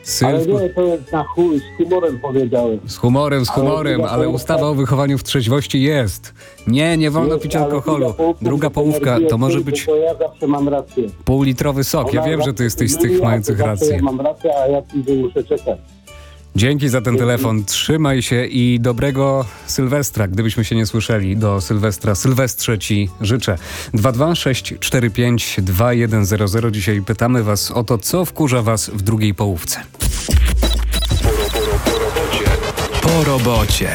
Ale nie, to jest z humorem powiedziałem. Z humorem, ale ustawa o wychowaniu w trzeźwości jest. Nie wolno pić alkoholu. Druga połówka to może być Ja zawsze mam rację. półlitrowy sok. Ja wiem, że ty jesteś z tych mających rację. Ja mam rację, a ja później muszę czekać. Dzięki za ten telefon. Trzymaj się i dobrego Sylwestra. Gdybyśmy się nie słyszeli do Sylwestra, Sylwestrze ci życzę. 226452100. Dzisiaj pytamy was o to, co wkurza was w drugiej połówce. Po robocie.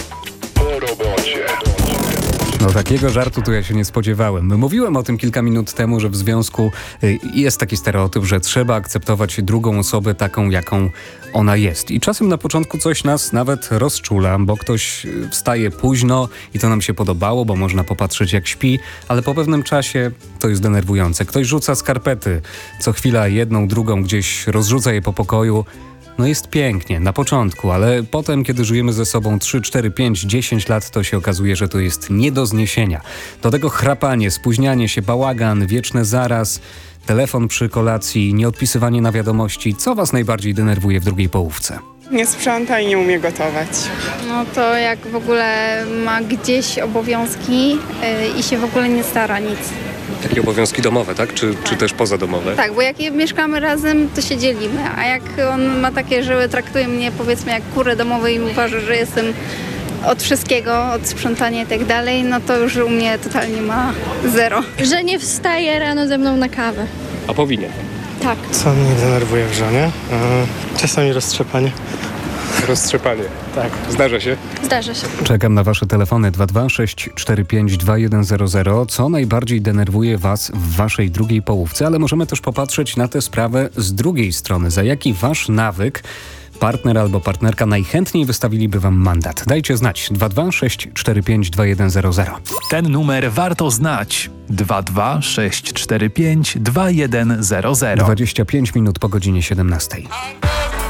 No takiego żartu to ja się nie spodziewałem. Mówiłem o tym kilka minut temu, że w związku jest taki stereotyp, że trzeba akceptować drugą osobę taką, jaką ona jest. I czasem na początku coś nas nawet rozczula, bo ktoś wstaje późno i to nam się podobało, bo można popatrzeć jak śpi, ale po pewnym czasie to jest denerwujące. Ktoś rzuca skarpety, co chwila jedną, drugą gdzieś rozrzuca je po pokoju. No jest pięknie, na początku, ale potem, kiedy żyjemy ze sobą 3, 4, 5, 10 lat, to się okazuje, że to jest nie do zniesienia. Do tego chrapanie, spóźnianie się, bałagan, wieczne zaraz, telefon przy kolacji, nieodpisywanie na wiadomości. Co was najbardziej denerwuje w drugiej połówce? Nie sprząta i nie umie gotować. No to jak w ogóle ma gdzieś obowiązki i się w ogóle nie stara nic. Takie obowiązki domowe, tak? Czy też pozadomowe? Tak, bo jak mieszkamy razem, to się dzielimy, a jak on ma takie, że traktuje mnie powiedzmy jak kurę domowe i uważa, że jestem od wszystkiego, od sprzątania i tak dalej, no to już u mnie totalnie ma zero. Że nie wstaje rano ze mną na kawę. A powinien. Tak. Co mnie denerwuje w żonie? Czasami roztrzepanie. Roztrzepanie. Tak. Zdarza się? Zdarza się. Czekam na wasze telefony 226452100. Co najbardziej denerwuje was w waszej drugiej połówce? Ale możemy też popatrzeć na tę sprawę z drugiej strony. Za jaki wasz nawyk partner albo partnerka najchętniej wystawiliby wam mandat? Dajcie znać. 226452100. Ten numer warto znać. 226452100. 25 minut po godzinie 17.